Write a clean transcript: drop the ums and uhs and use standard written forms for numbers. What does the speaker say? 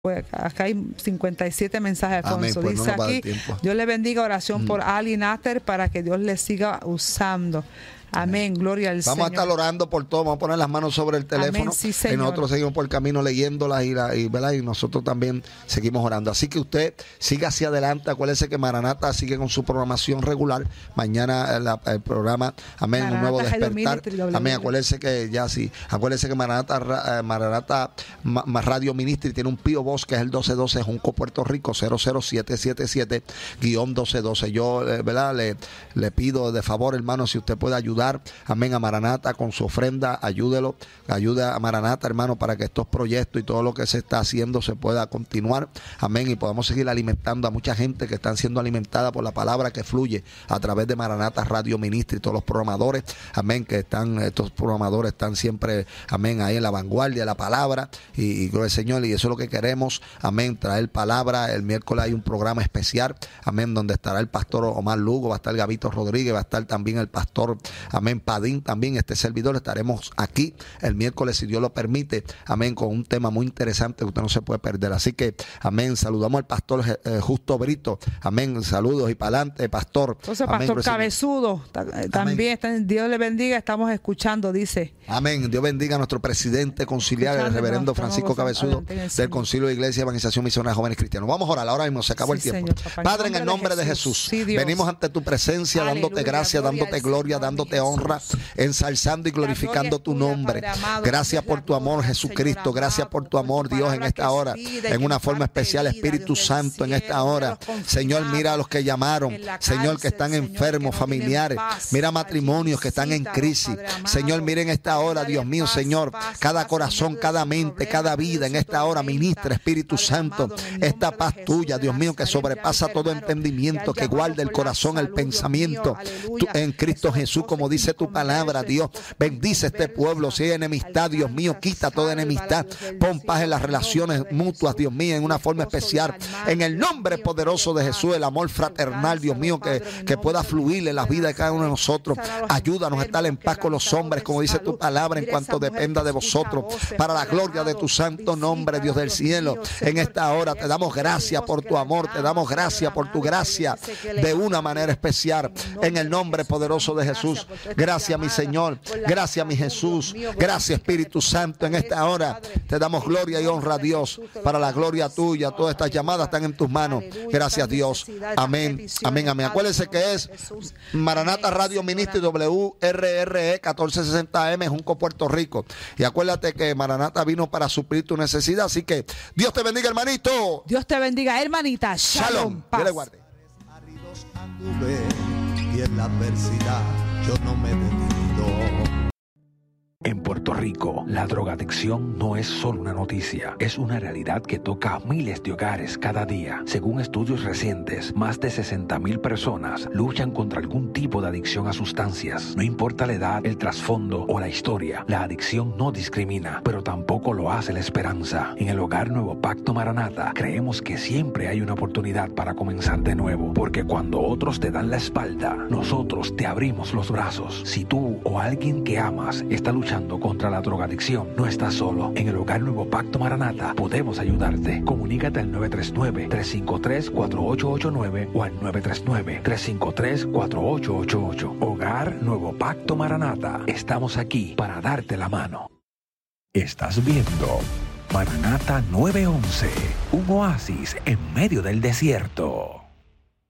Pues acá hay 57 mensajes, Alfonso. Amén, pues dice no aquí, Dios le bendiga, oración por Ali Natter para que Dios le siga usando. Amén, gloria al Señor. Vamos a estar orando por todo, vamos a poner las manos sobre el teléfono. Amén, sí, Señor. Y nosotros seguimos por el camino leyéndolas ¿verdad? Y nosotros también seguimos orando. Así que usted siga hacia adelante. Acuérdese que Maranata sigue con su programación regular. Mañana el programa, amén, Maranata, un nuevo despertar. Amén, acuérdese acuérdese que Maranata Radio Ministry tiene un P.O. Box que es el 1212, Junco, Puerto Rico, 00777-1212. Yo, ¿verdad? Le pido de favor, hermano, si usted puede ayudar, amén, a Maranata con su ofrenda, ayude a Maranata, hermano, para que estos proyectos y todo lo que se está haciendo se pueda continuar, amén, y podamos seguir alimentando a mucha gente que están siendo alimentada por la palabra que fluye a través de Maranata Radio Ministry, todos los programadores, amén, estos programadores están siempre, amén, ahí en la vanguardia de la palabra, y gloria al Señor, y eso es lo que queremos, amén, traer palabra. El miércoles hay un programa especial, amén, donde estará el pastor Omar Lugo, va a estar Gabito Rodríguez, va a estar también el pastor, amén, Padín, también este servidor. Estaremos aquí el miércoles, si Dios lo permite, amén, con un tema muy interesante que usted no se puede perder. Así que, amén, saludamos al pastor Justo Brito, amén, saludos y para adelante, pastor. Entonces, amén, pastor Cabezudo, también, Dios le bendiga, estamos escuchando, dice. Amén, Dios bendiga a nuestro presidente conciliar, el reverendo Francisco Cabezudo, del Concilio de Iglesia y Evangelización Misionera Jóvenes Cristianos. Vamos a orar, ahora mismo se acabó el tiempo. Señor, Padre, en el nombre de Jesús, sí, venimos ante tu presencia, dándote gracias, dándote gloria, dándote honra, ensalzando y glorificando tu nombre. Gracias por tu amor, Jesucristo. Gracias por tu amor, Dios, en esta hora. En una forma especial, Espíritu Santo, en esta hora. Señor, mira a los que llamaron. Señor, que están enfermos, familiares. Mira matrimonios que están en crisis. Señor, mira en esta hora, Dios mío, Señor, cada corazón, cada mente, cada vida en esta hora. Ministra, Espíritu Santo, esta paz tuya, Dios mío, que sobrepasa todo entendimiento, que guarda el corazón, el pensamiento en Cristo Jesús, como dice tu palabra, Dios. Bendice este pueblo. Si hay enemistad, Dios mío, quita toda enemistad. Pon paz en las relaciones mutuas, Dios mío, en una forma especial. En el nombre poderoso de Jesús, el amor fraternal, Dios mío, que pueda fluir en la vida de cada uno de nosotros. Ayúdanos a estar en paz con los hombres, como dice tu palabra, en cuanto dependa de vosotros, para la gloria de tu santo nombre, Dios del cielo. En esta hora te damos gracias por tu amor, te damos gracias por tu gracia de una manera especial, en el nombre poderoso de Jesús. Gracias, mi Señor, gracias, mi Jesús, gracias, Espíritu Santo. En esta hora te damos gloria y honra a Dios, para la gloria tuya. Todas estas llamadas están en tus manos. Gracias, Dios. Amén, amén, amén. Acuérdense que es Maranata Radio Ministry, WRRE 1460M, Junco, Puerto Rico. Y acuérdate que Maranata vino para suplir tu necesidad. Así que Dios te bendiga, hermanito. Dios te bendiga, hermanita. Shalom. Dios le guarde. Y en la adversidad yo no me he detenido. En Puerto Rico, la drogadicción no es solo una noticia, es una realidad que toca a miles de hogares cada día. Según estudios recientes, más de 60,000 personas luchan contra algún tipo de adicción a sustancias. No importa la edad, el trasfondo o la historia, la adicción no discrimina, pero tampoco lo hace la esperanza. En el Hogar Nuevo Pacto Maranata, creemos que siempre hay una oportunidad para comenzar de nuevo, porque cuando otros te dan la espalda, nosotros te abrimos los brazos. Si tú o alguien que amas está luchando contra la drogadicción, no estás solo. En el Hogar Nuevo Pacto Maranata podemos ayudarte. Comunícate al 939-353-4889 o al 939-353-4888. Hogar Nuevo Pacto Maranata. Estamos aquí para darte la mano. Estás viendo Maranata 911, un oasis en medio del desierto.